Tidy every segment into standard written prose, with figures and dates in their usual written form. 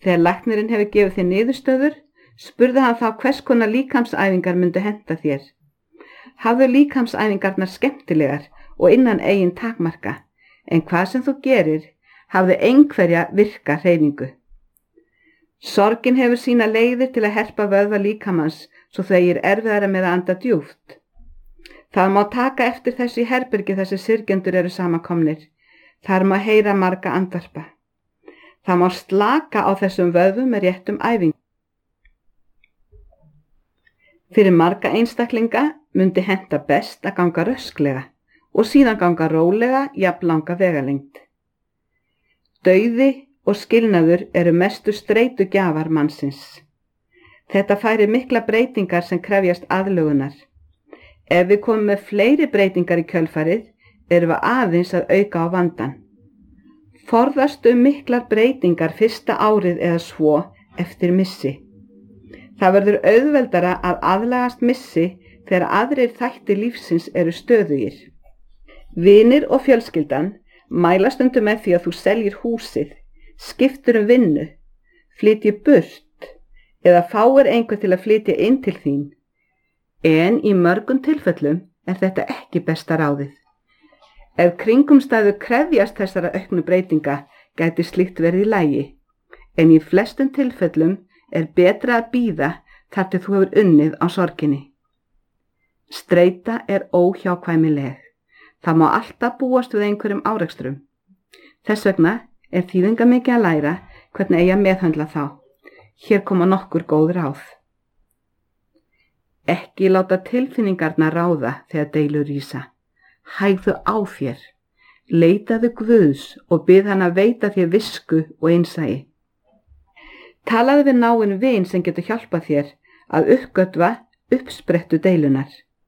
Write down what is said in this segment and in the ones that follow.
Þegar læknirinn hefur gefið þér niðurstöður, spurði hann þá hvers konar líkamsæfingar myndu henta þér. Hafðu líkamsæfingarnar skemmtilegar og innan eigin takmarka, en hvað sem þú gerir, hafðu einhverja virka hreyfingu. Sorgin hefur sína leiðir til að herpa vöðva líkamans svo þau erfiðara með að anda djúpt. Það má taka eftir þessu í herbergi þar sem syrgjendur eru samankomnir. Þar má heyra marga andvarpa. Það má slaka á þessum vöðvum með réttum æfingum. Fyrir marga einstaklinga myndi henta best að ganga rösklega og síðan ganga rólega jafnlanga vegalengd. Dauði og skilnaður eru mestu streitugjafar mannsins. Þetta færir mikla breytingar sem krefjast aðlögunar. Ef við komum með fleiri breytingar í kjölfarið, erum við aðeins að auka á vandann. Forðast miklar breytingar fyrsta árið eða svo eftir missi. Það verður auðveldara að aðlagast missi þegar aðrir þættir lífsins eru stöðugir. Vinir og fjölskyldan mæla stundum með því að þú seljir húsið, skiptir vinnu, flytji burt eða fáir einhver til að flytja inn til þín. En í mörgum tilfellum er þetta ekki besta ráðið. Ef kringumstæður krefjast þessara auknu breytinga gæti slíkt verið í lagi, en í flestum tilfellum er betra að bíða þar til þú hefur unnið á sorginni. Streita er óhjákvæmileg. Það má alltaf búast við einhverjum árekstrum. Þess vegna er þýðingarmikið að læra hvernig eigi að meðhöndla þá. Hér koma nokkur góð ráð. Ekki láta tilfinningarnar ráða þegar deilur rísa. Hægðu á þér. Leitaðu Guðs og bið hann að veita þér visku og innsæi. Talaðu við náinn vin sem getur hjálpað þér að uppgötva uppsprettu deilunar.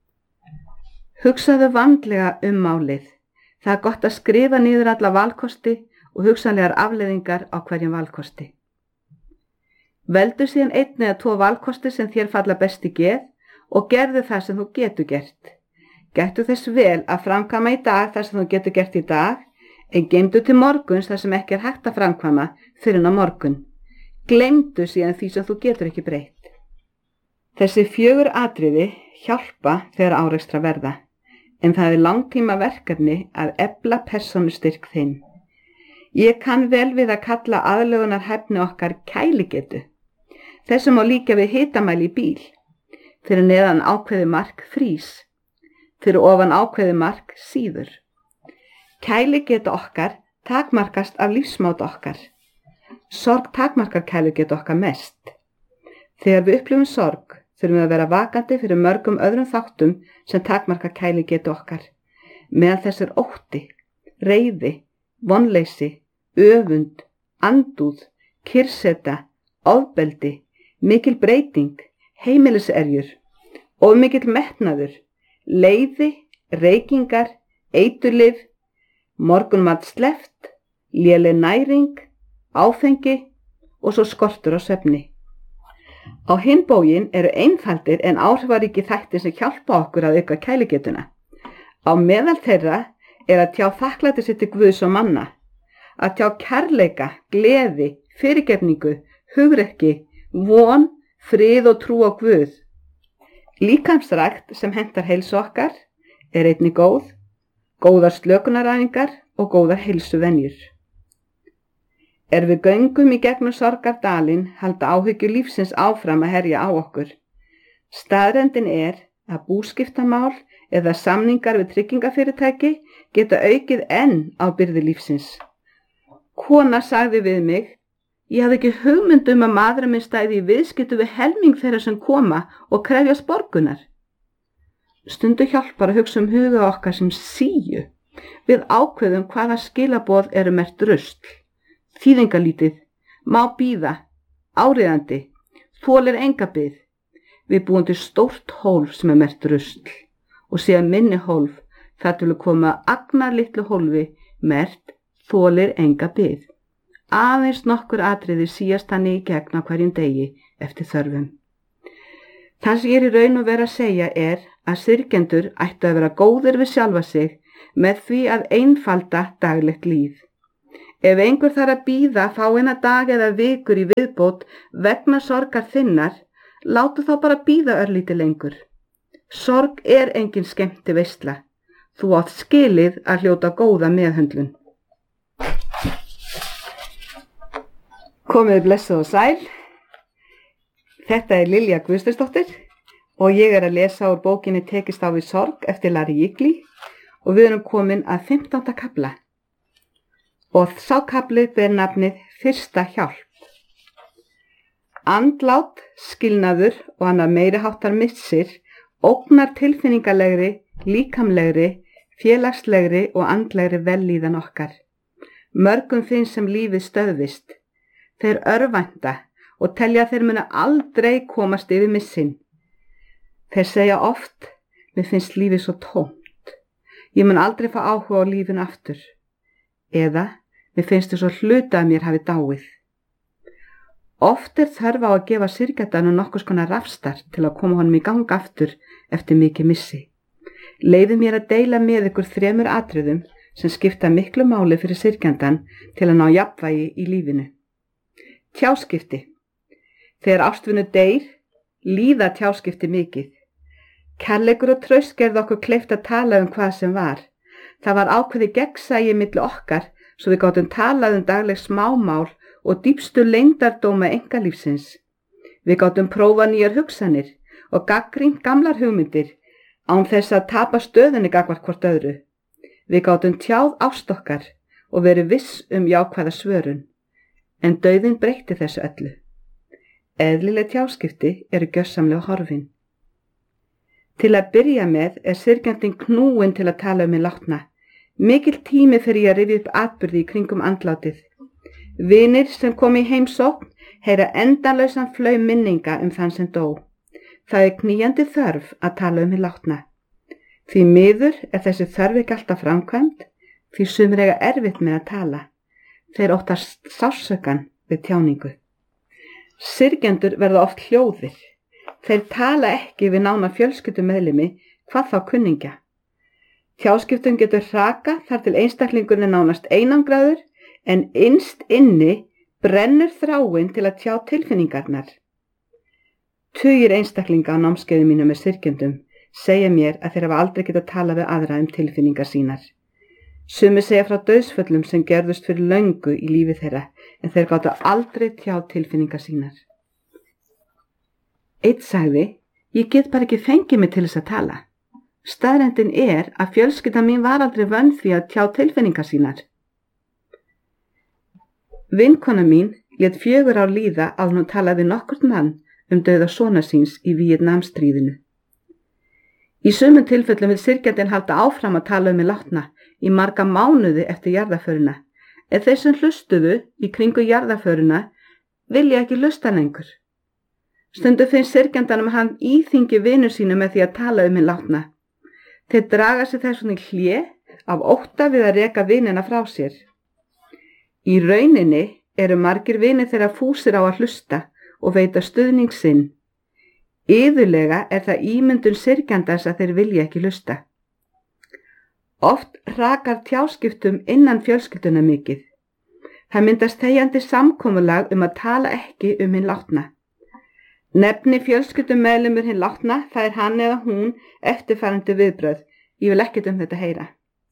Hugsaðu vandlega málið. Það er gott að skrifa niður alla valkosti og hugsanlegar afleiðingar á hverjum valkosti. Veldu síðan einn eða 2 valkosti sem þér falla best í geð og gerðu það sem þú getur gert. Gættu þess vel að framkvæma í dag það sem þú getur gert í dag, en geymdu til morguns það sem ekki er hægt að framkvæma fyrr en á morgun. Gleymdu síðan því sem þú getur ekki breytt. Þessi 4 atriði hjálpa þegar árekstra verða, en það er langtíma verkefni að efla persónustyrk þinn. Ég kann vel við að kalla aðlögunarhæfni okkar kæligetu. Þessu má líka við hitamæli í bíl. Fyrir neðan ákveðið mark frís. Fyrir ofan ákveðið mark síður. Kæligeta okkar takmarkast af lífsmáta okkar. Sorg takmarkar kæligeta okkar mest. Þegar við upplifum sorg, þurfum við að vera vakandi fyrir mörgum öðrum þáttum sem takmarka kæligeta okkar. Meðal þess er ótti, reiði, vonleysi, öfund, andúð, kyrrseta, ofbeldi, mikil breyting, heimiliserjur, of mikill metnaður, leiði, reykingar, eiturlyf, morgunmat sleppt, léleg næring, áfengi og svo skortur á svefni. Á hinn bóginn eru einfaldir en áhrifaríkir þættir sem hjálpa okkur að auka kæligetuna. Á meðal þeirra er að tjá þakklæti sitt til Guðs og manna, að tjá kærleika, gleði, fyrirgefningu, hugrekki, von, frið og trú á Guð. Líkamsrækt sem hentar heilsu okkar er einnig góð, góðar slökunaræfingar og góðar heilsuvenjur. Við göngum í gegnum sorgardalinn halda áhyggjur lífsins áfram að herja á okkur. Staðreyndin er að búskiptamál eða samningar við tryggingafyrirtæki geta aukið enn á byrði lífsins. Kona sagði við mig: ég hafði ekki hugmynd að maðurinn minn stæði í viðskiptum við helming þeirra sem koma og krefjast borgunar. Stundu hjálpar að hugsa huga okkar sem síu. Við ákveðum hvaða skilaboð eru merkt rusl. Þýðingarlítið, má bíða, áríðandi, þolir enga bið. Við búum til stórt hólf sem er merkt rusl og síðan minni hólf þar til að koma agnarlitlu hólfi merkt þolir enga bið. Aðeins nokkur atriði síast þannig í gegn á hverjum degi eftir þörfum. Það sem ég í raun og vera að segja er að syrgjendur ættu að vera góðir við sjálfa sig með því að einfalda daglegt líf. Ef einhver þarf að bíða fáeina dag eða vikur í viðbót vegna sorgar þinnar, látu þá bara bíða örlítið lengur. Sorg engin skemmtiveisla. Þú átt skilið að hljóta góða meðhöndlun. Komið blessuð og sæl. Þetta Lilja Guðsteinsdóttir og ég að lesa úr bókinni Tekist á við sorg eftir Larry Igli og við erum komin að 15. kafla. Og sá kafli ber nafnið Fyrsta hjálp. Andlát, skilnaður og annar meiri háttar missir ógnar tilfinningalegri, líkamlegri, félagslegri og andlegri vellíðan okkar. Mörgum finnst sem lífið stöðvist. Þeir örvænta og telja þeir munu aldrei komast yfir missin. Þeir segja oft, mér finnst lífið svo tómt. Ég mun aldrei fá áhuga á lífinu aftur. Eða, mér finnst þess að hluta að mér hafi dáið. Oft þörf á að gefa syrgjandanum nokkurs konar rafstart til að koma honum í gang aftur eftir mikið missi. Leyfið mér að deila með ykkur 3 atriðum sem skipta miklu máli fyrir syrgjandan til að ná jafnvægi í lífinu. Tjáskipti. Þegar ástvinu deyr, líða tjáskipti mikið. Kærleikur og traust gerði okkur kleift að tala hvað sem var. Það var ákveðið gegnsæi milli okkar svo við gátum talað dagleg smámál og dýpstu leyndardóma einkalífsins. Við gátum prófa nýjar hugsanir og gagnrýnt gamlar hugmyndir án þess að tapa stöðunni gagnvart hvort öðru. Við gátum tjáð ást okkar og verið viss jákvæða svörun. En dauðinn breytti þessu öllu. Eðlileg tjáskipti eru gjörsamlega horfin. Til að byrja með syrgjandinn knúinn til að tala hinn látna. Mikill tími fyrir að rifja upp atburði í kringum andlátið. Vinir sem komu í heimsókn heyra endalausan flaum minninga þann sem dó. Það knýjandi þörf að tala hinn látna. Því miður þessi þörf ekki alltaf framkvæmd, því sumir eiga erfitt með að tala. Þeir óttast sársaukann við tjáningu. Syrgjendur verða oft hljóðir. Þeir tala ekki við nána fjölskyldumeðlimi, hvað þá kunningja. Tjáskiptum getur hraka þar til einstaklingurinn nánast einangraður, en innst inni brennur þráin til að tjá tilfinningarnar. Tugir einstaklinga á námskeiði mínu með syrgjendum segja mér að þeir hafa aldrei getað talað við aðra tilfinningar sínar. Sumir segja frá dauðsföllum sem gerðust fyrir löngu í lífi þeirra, en þeir gátu aldrei tjá tilfinningar sínar. Einn sagði, ég get bara ekki fengið mig til þess að tala. Staðreyndin að fjölskyldan mín var aldrei vön því að tjá tilfinningar sínar. Vinkona mín lét 4 ár líða áður en hún talaði við nokkurn mann dauða sonar síns í Víetnamstríðinu. Í sumum tilfellum vill syrgjandinn halda áfram að tala hinn látna í marga mánuði eftir jarðarförina, en þeir sem hlustuðu í kringu jarðarförina vilja ekki hlusta lengur. Stundum finnst syrgjandanum að hann íþyngi vinur sínu með því að tala hinn látna. Þeir draga sig þess vegna í hlé af ótta við að reka vinina frá sér. Í rauninni eru margir vinir þeirra fúsir á að hlusta og veita stuðning sinn. Iðulega það ímyndun syrgjandans að þeir vilja ekki hlusta. Oft hrakar tjáskiptum innan fjölskylduna mikið. Það myndast þegjandi samkomulag að tala ekki hinn látna. Nefni fjölskyldumeðlimur hinn látna, það hann eða hún eftirfarandi viðbrögð. Ég vil ekkert þetta heyra.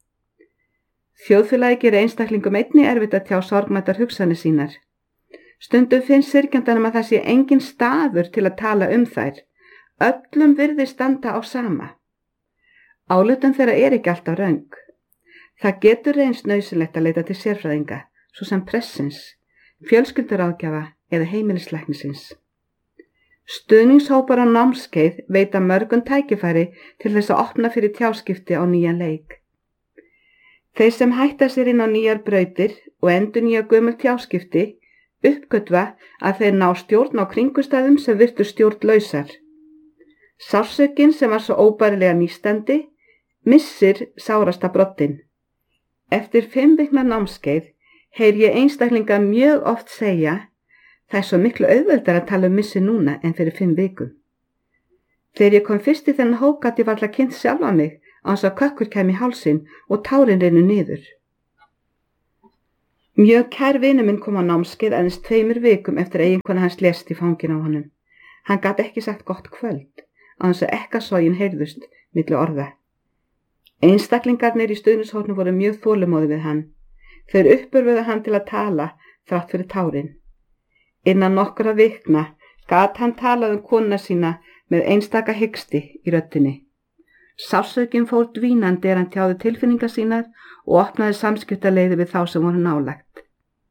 Þjóðfélagi gerir einstaklingum einnig erfitt að tjá sorgmættar hugsanir sínar. Stundum finnst syrgjandanum að það sé engin staður til að tala þær. Öllum virðist standa á sama. Álitum þeirra ekki alltaf röng. Það getur reynst nauðsynlegt að leita til sérfræðinga, svo sem pressins, fjölskylduráðgjafa eða heimilislæknisins. Stuðningshópar á námskeið veita mörgum tækifæri til þess að opna fyrir tjáskipti á nýjan leik. Þeir sem hætta sér inn á nýjar brautir og endurnýja gömul tjáskipti uppgötva að þeir ná stjórn á kringumstæðum sem virtu stjórnlausar. Sársaukinn sem var svo óbærilega nístandi missir sárasta broddinn. Eftir 5 vikna námskeið heyr ég einstaklinga mjög oft segja, það svo miklu auðveldar að tala missi núna en fyrir 5 vikum. Þegar ég kom fyrst í þennan hóp gat ég varla kynnt sjálfa mig án þess að kökkur kæmi í hálsinn og tárin rennu niður. Mjög kær vinur minn kom á námskeið aðeins 2 vikum eftir eiginkona hans lést í fanginu á honum. Hann gat ekki sagt gott kvöld, án þess að ekkasogin heyrðust milli orða. Einstaklingarnir í stuðningshornu voru mjög þolinmóðir við hann. Þeir uppörfuðu hann til að tala þrátt fyrir tárin. Innan nokkurra vikna gat hann talað konuna sína með einstaka hiksti í röddinni. Sársaukinn fór dvínandi hann tjáði tilfinningar sínar og opnaði samskiptaleiði við þá sem voru nálægt.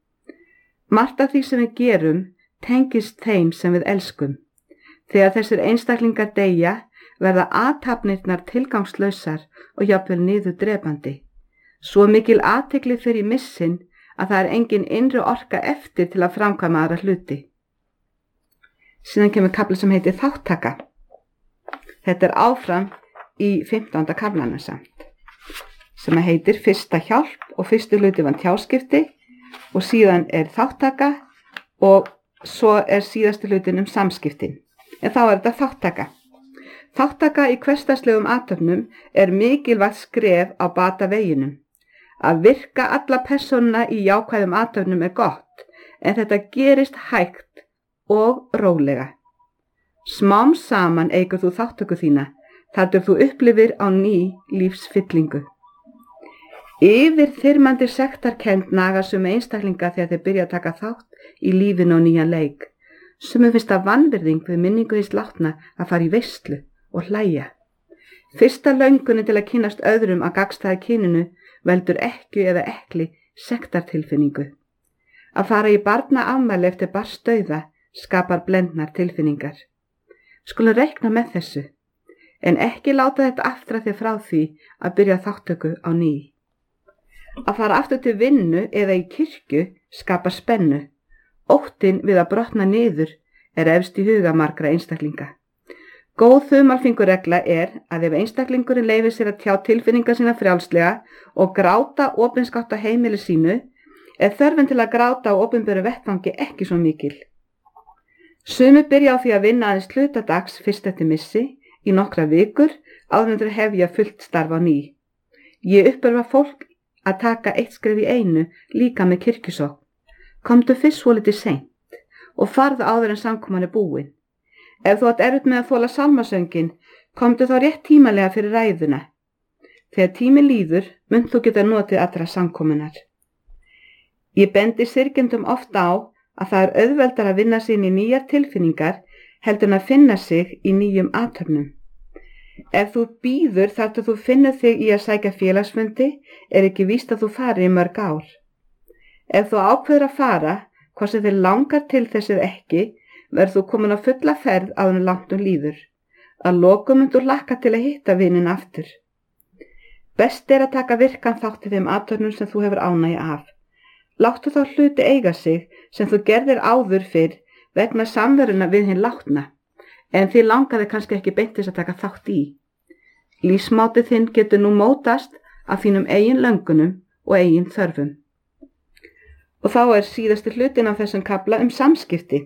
Margt af því sem við gerum tengist þeim sem við elskum. Þegar þessir einstaklingar deyja verða athafnirnar tilgangslausar og jafnvel niður drepandi. Svo mikil athygli fyrir missin að það er engin innri orka eftir til að framkvæma aðra hluti. Síðan kemur kafli sem heitir þáttaka. Þetta er áfram í 15. kaflanum samt, sem heitir fyrsta hjálp og fyrstu hluti var tjáskipti og síðan er þáttaka og svo er síðastu hlutin samskiptin. En þá er þetta þáttaka. Þáttaka í hversdagslegum athöfnum er mikilvægt skref á bata veginum. Að virka alla persónuna í jákvæðum athöfnum er gott, en þetta gerist hægt og rólega. Smám saman eykur þú þáttöku þína, þar þú upplifir á ný lífsfyllingu. Yfirþyrmandi sektarkennd naga sömu einstaklinga þegar þeir byrja að taka þátt í lífinu á nýjan leik. Sumum finnst það vanvirðing við minningu hins látna að fara í veislu og hlæja. Fyrsta löngunin til að kynnast öðrum að gagnstæða kyninu veldur ekkju eða ekli sektartilfinningu. Að fara í barnaafmæli eftir barnsdauða skapar blendnar tilfinningar. Skulum reikna með þessu, en ekki láta þetta aftra þig frá því að byrja þáttöku á ný. Að fara aftur til vinnu eða í kirkju skapar spennu. Óttinn við að brotna niður er efst í huga margra einstaklinga. Góð þumalfinguregla er að ef einstaklingurinn leyfir sér að tjá tilfinningar sína frjálslega og gráta opinskátt á heimili sínu, er þörfin til að gráta á opinberu vettvangi ekki svo mikil. Sumir byrja á því að vinna aðeins hlutadags fyrst eftir missi í nokkra vikur áður en þeir hefja fullt starf á ný. Ég uppörfa fólk að taka 1 skref í einu líka með kirkjusókn. Komdu fyrst svolítið seint og farðu áður en samkoman er búin. Ef þú átt erfitt með að þola sálmasöngin, komdu þá rétt tímalega fyrir ræðuna. Þegar tími líður, munt þú geta notið allra samkomunar. Ég bendi syrgjendum ofta á að það er auðveldar að vinna sig inn í nýjar tilfinningar heldur en að finna sig í nýjum athöfnum. Ef þú bíður þar til þú finnur þig í að sækja félagsfundi, er ekki víst að þú fari í mörg ár. Ef þú ákveður að fara, hvort sem þig langar til þess eða ekki, verður þú komin á fulla ferð áður en langt líður. Að lokum munt þú hlakka til að hitta vininn aftur. Best er að taka virkan þátt í þeim athöfnum sem þú hefur ánægju af. Láttu þá hluti eiga sig sem þú gerðir áður fyrr vegna samveruna við hinn látna, en þið langaði kannski ekki beint þess að taka þátt í. Lífsmáti þinn getur nú mótast af þínum eigin löngunum og eigin þörfum. Og þá er síðasti hlutin af þessum kafla samskipti.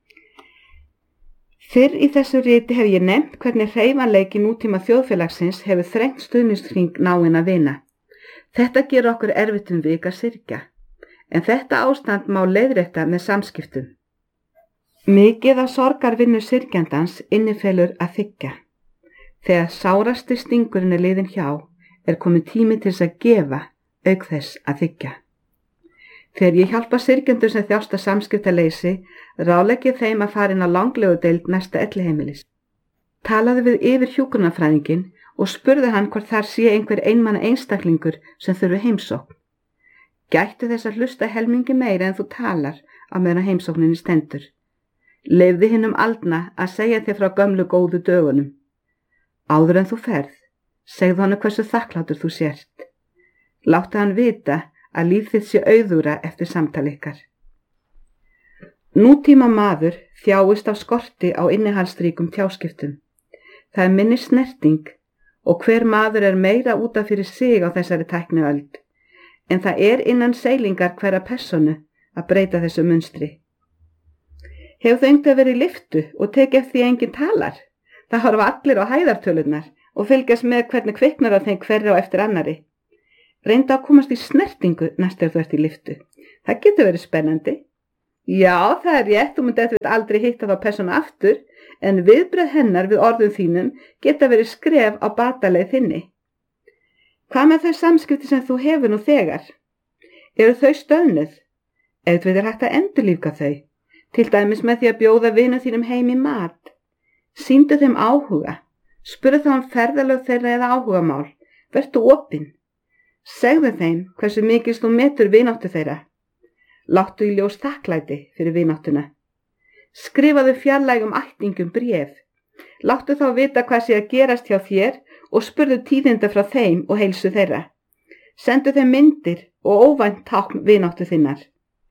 Fyrr í þessu riti hef ég nefnt hvernig hreyfanleiki nútíma þjóðfélagsins hefur þrengt stuðningshring náinna vina. Þetta gerur okkur erfitt vik að syrgja, en þetta ástand má leiðrétta með samskiptum. Mikið af sorgarvinnu syrgjandans innifelur að þiggja. Þegar sárasti stingurinn er liðinn hjá, er komin tími til þess að gefa auk þess að þiggja. Þegar ég hjálpa syrgjendur sem þjást af samskiptaleysi, ráðlegg ég þeim að fara inn á langlegudeild næsta elliheimilis. Talaði við yfir hjúkrunarfræðinginn og spurði hann hvort þar sé einhver einmanna einstaklingur sem þurfi heimsókn. Gættu þess að hlusta helmingi meira en þú talar á meðan heimsókninni stendur. Leyfðu hinum aldna að segja þér frá gömlu góðu dögunum. Áður en þú ferð, segðu hann hversu þakklátur þú sért. Láttu hann vita að líf þitt sé auðúra eftir samtal ykkar. Nútíma maður þjáist af skorti á innihaldsríkum tjáskiptum. Það er minni snerting og hver maður er meira út af fyrir sig á þessari tækniöld, en það er innan seilingar hverra personu að breyta þessu munstri. Hefur þau einhver verið í lyftu og tekið eftir því enginn talar? Það horfa allir á hæðartölunar og fylgjast með hvernig kviknar á þeim hverri á eftir annari. Reyndu að komast í snertingu næst þegar þú ert í lyftu. Það getur verið spennandi. Já, það er rétt, þú myndi eftir aldrei hitta þá persónu aftur, en viðbrögð hennar við orðum þínum geta verið skref á bataleið þinni. Hvað með þau samskipti sem þú hefur nú þegar? Eru þau stöðnuð? Ef þú veitir hægt að endurlífga þau, til dæmis með því að bjóða vinum þínum heim í mat. Sýndu þeim áhuga. Spurðu þá ferðalög þeirra eða áhugamál. Vertu opinn. Segðu þeim hversu mikið þú metur vináttu þeirra. Láttu í ljós þakklæti fyrir vináttuna. Skrifaðu fjarlægum ættingum bréf. Láttu þá vita hvað sé að gerast hjá þér og spurðu tíðinda frá þeim og heilsu þeirra. Sendu þeim myndir og óvænt tákn vináttu þinnar.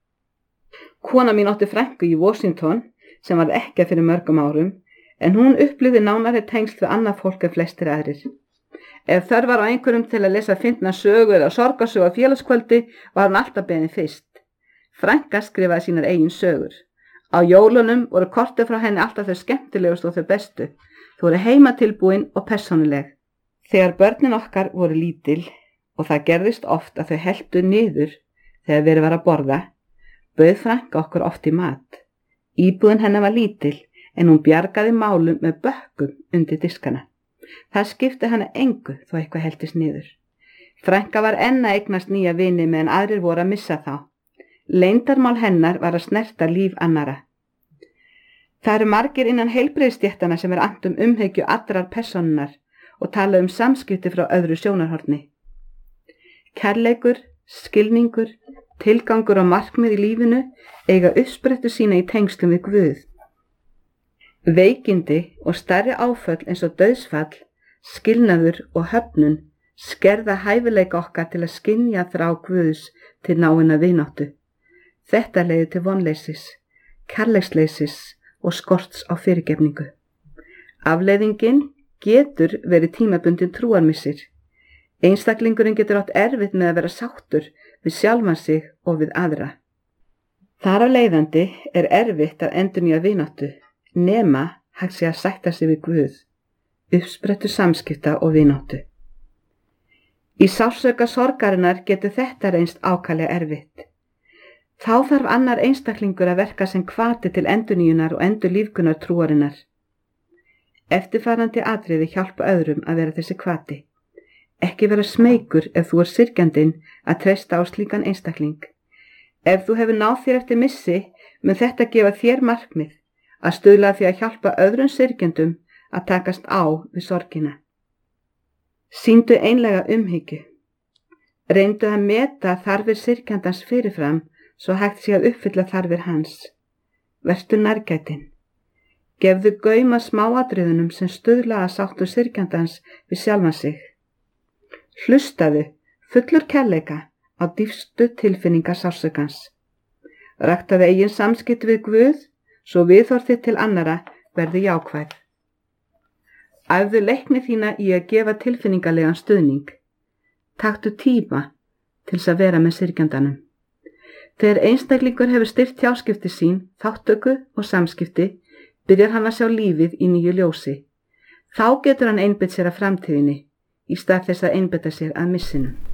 Kona mín átti frænku í Washington sem var ekki fyrir mörgum árum, en hún upplifði nánari tengsl við annað fólk en flestir aðrir. Ef þörf var á einhverjum til að lesa fyndna sögu eða sorgarsögu á félagskvöldi var hann alltaf beðin fyrst. Frænka skrifaði sínar eigin sögur. Á jólunum voru kortið frá henni alltaf þau skemmtilegust og þau bestu. Þau voru heimatilbúin og persónuleg. Þegar börnin okkar voru lítil, og það gerðist oft að þau heldu niður þegar verið var að borða, bauð frænka okkur oft í mat. Íbúðin hennar var lítil, en hún bjargaði málum með bökkum undir diskana. Það skipti hana engu þó eitthvað heldist niður. Frænka var enn að eignast nýja vini meðan aðrir voru að missa þá. Leyndarmál hennar var að snerta líf annara. Það eru margir innan heilbrigðisstéttana sem annt umhyggju allrar persónunnar og tala samskipti frá öðru sjónarhorni. Kærleikur, skilningur, tilgangur og markmið í lífinu eiga uppsprettu sína í tengslum við Guð. Veikindi og stærri áföll eins og dauðsfall, skilnaður og höfnun skerða hæfileika okkar til að skynja þrá Guðs til náinna vináttu. Þetta leiðir til vonleysis, kærleiksleysis og skorts á fyrirgefningu. Afleiðingin getur verið tímabundin trúarmissir. Einstaklingurinn getur átt erfitt með að vera sáttur við sjálfan sig og við aðra. Þar af leiðandi er erfitt að endurnýja vináttu, nema hægt sé að sætta sig við Guð, uppsprettu samskipta og vináttu. Í sársauka sorgarinnar getur þetta reynst ákaflega erfitt. Þá þarf annar einstaklingur að verka sem hvati til endurnýjunar og endurlífgunar trúarinnar. Eftirfarandi atriði hjálpa öðrum að vera þessi hvati. Ekki vera smeykur ef þú syrgjandinn að treysta á slíkan einstakling. Ef þú hefur náð þér eftir missi, mun þetta gefa þér markmið að stuðla því að hjálpa öðrum syrgjandum að takast á við sorgina. Sýndu einlega umhyggju. Reyndu að meta þarfir syrgjandans fyrirfram svo hægt sé að uppfylla þarfir hans. Vertu nærgætin. Gefðu gaum að smáatriðunum sem stuðla að sáttu syrgjandans við sjálfan sig. Hlustaðu, fullur kærleika, á dýpstu tilfinningar sársaukans. Ræktaðu eigin samskipti við Guð, svo viðhorf þitt til annara verði jákvæð. Æfðu leikni þína í að gefa tilfinningalegan stuðning. Taktu tíma til þess að vera með syrgjandanum. Þegar einstaklingur hefur styrkt tjáskipti sín, þáttöku og samskipti, byrjar hann að sjá lífið í nýju ljósi. Þá getur hann einbeitt sér að framtíðinni, í stað þess að einbeita sér að missinum.